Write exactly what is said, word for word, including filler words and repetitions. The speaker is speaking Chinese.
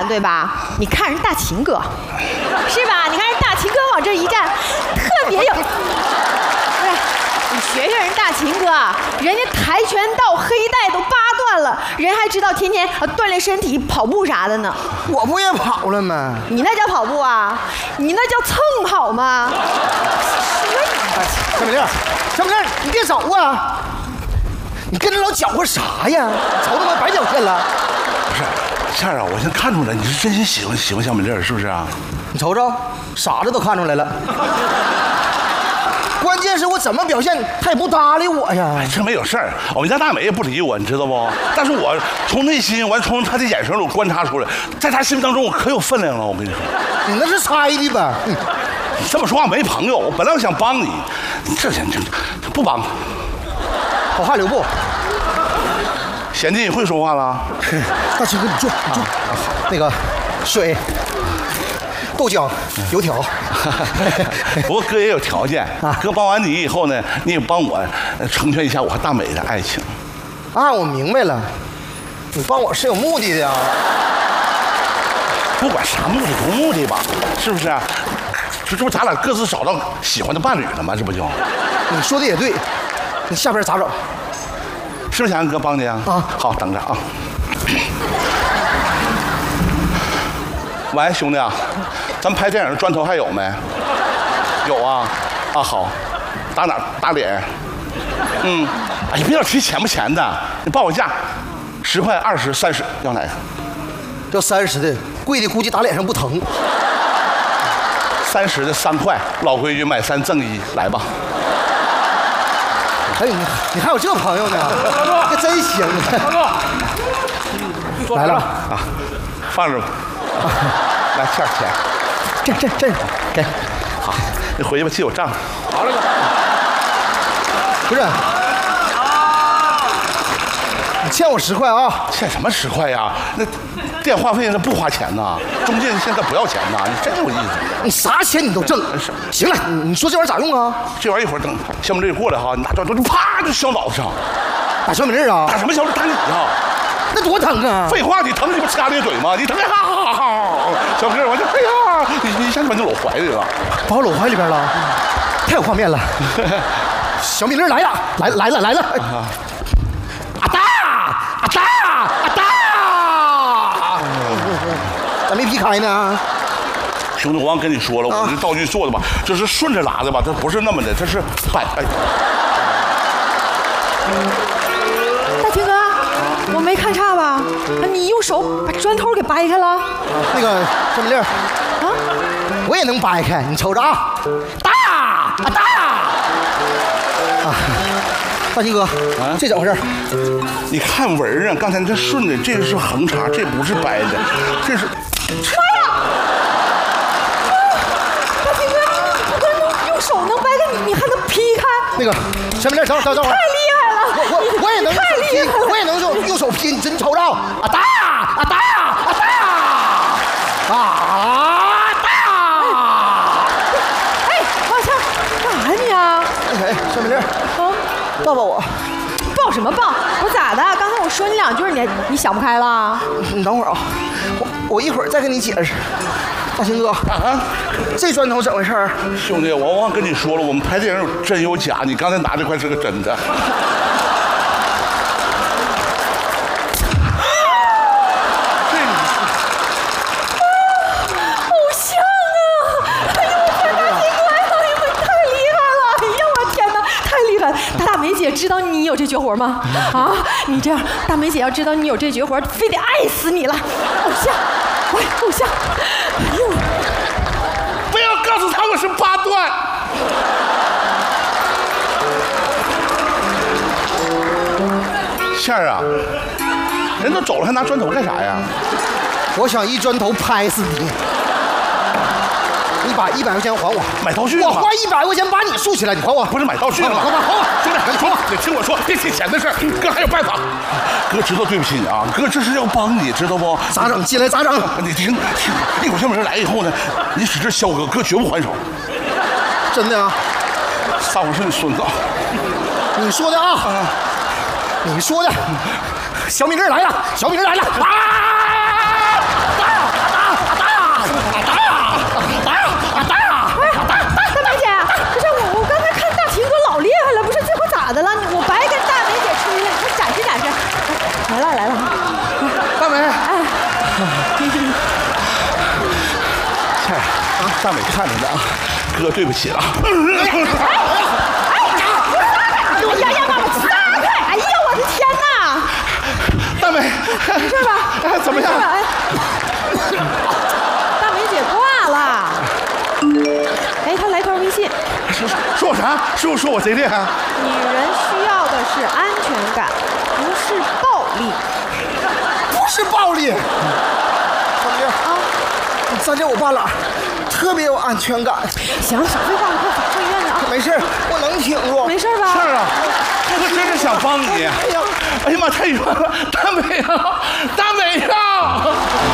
敢，对吧？你看人大秦哥，是吧？你看人大秦哥往这一站，特别有。不是，你学学人大秦哥，人家跆拳道黑带都八段了，人还知道天天呃锻炼身体、跑步啥的呢。 我不也跑了吗？ 你那叫跑步啊？你那叫蹭跑吗？ 哎，小美玲，小美玲，你别走啊！你跟着老搅和啥呀？瞅他妈白表现了。 不是，倩儿啊，我先看出来你是真心喜欢喜欢小美玲，是不是啊？ 你瞅瞅，傻子都看出来了。关键是我怎么表现，他也不搭理我呀。 哎，这没有事儿，我们家大美也不理我，你知道不？但是我从内心，完从她的眼神里我观察出来，在她心目当中我可有分量了。我跟你说， 你那是猜的吧？嗯， 你这么说话没朋友。我本来我想帮你，这人这不帮。 好汉留步。 贤弟，你会说话了？ 大秦哥，你坐，你坐。那个水、豆浆、油条。 不过哥也有条件啊，哥帮完你以后呢，你也帮我成全一下我和大美的爱情。 啊，我明白了，你帮我是有目的的呀。 不管啥目的不目的吧，是不是啊？这这不咱俩各自找到喜欢的伴侣了吗？这不就？ 你说的也对，你下边咋整？ 是不是想让哥帮你啊？啊，好，等着啊。喂，兄弟啊，咱们拍电影的砖头还有没？有啊，啊好，打哪？打脸。嗯，哎，你别老提钱不钱的，你报个价，十块、二十、三十，要哪个？ 要三十的，贵的估计打脸上不疼。 三十的三块，老规矩买三赠一，来吧。 哎，你你还有这朋友呢？这真行！来了啊，放着吧。来，欠钱。 这这这，给。 好，你回去吧，记我账。好嘞。 不是，你欠我十块啊！ 欠什么十块呀？那电话费那不花钱呐，中介现在不要钱呐，你真有意思。 你啥钱你都挣。行了，你你说这玩意儿咋用啊？ 这玩意儿一会儿等小美丽过来哈，你拿砖头就啪就削脑袋上。 打小美丽啊？ 打什么小美？打你啊！ 那多疼啊！ 废话，你疼你不呲牙咧嘴吗？你疼哈哈哈哈！小美丽，我就哎呀，你你一下就把你搂怀里了， 把我搂怀里边了，太有画面了。小美丽来了，来来了来了。啊大啊大啊大！咋没劈开呢？ 兄弟，我忘跟你说了，我这道具做的吧，这是顺着拉的吧，这不是那么的，这是掰掰。 大秦哥，我没看差吧？你用手把砖头给掰开了？ 那个小美丽，啊，我也能掰开，你瞅着啊，大啊大！啊，大秦哥，啊，这怎么回事？ 你看纹啊，刚才这顺的，这个是横插，这不是掰的，这是。 妈呀！大秦哥，你不光用用手能掰开，你你还能劈开？ 那个小美丽，等会儿等会儿， 太厉害了！ 我我我也能太厉害了， 我也能用用手劈，你真瞅着啊大啊大啊大啊大！ 哎，王强，干啥你啊？ 哎，小美丽，啊，抱抱我。 抱什么抱？我咋的？刚才我说你两句，你你想不开了？ 你等会儿啊，我我一会儿再跟你解释。大秦哥，啊，这砖头怎么回事？ 兄弟，我忘跟你说了，我们拍电影有真有假，你刚才拿这块是个真的。 大梅姐知道你有这绝活吗？啊，你这样，大梅姐要知道你有这绝活，非得爱死你了。偶像，喂，偶像，哎呦， 不要告诉他我是八段。倩儿啊，人都走了，还拿砖头干啥呀？ 我想一砖头拍死你。你把一百块钱还我， 买道具。 我花一百块钱把你竖起来，你还我。 不是买道具了吗？ 还我，还我， 兄弟，你听我，你听我说，别提钱的事儿，哥还有办法。哥知道对不起你啊，哥这是要帮你，知道不？ 咋整？进来咋整？ 你听听，一会儿小美人来以后呢，你使劲削哥，哥绝不还手。 真的啊？ 撒谎是你孙子。 你说的啊？你说的。小米粒来了，小米粒来了！啊！ 大美看着呢啊，哥对不起了。 哎呀呀，妈妈，撒开！哎呀，我的天哪！ 大美， 没事吧？ 哎，怎么样？ 哎，大美姐挂了。哎，她来条微信。 说说我啥？说说我贼厉害？ 女人需要的是安全感，不是暴力。 不是暴力。小明啊，咱家我爸俩特别有安全感。 行，少废话了，快回医院去啊！ 没事，我能挺住。 没事吧？ 是啊，我真是想帮你。哎呀，哎呀妈，太远了，大美啊，大美啊！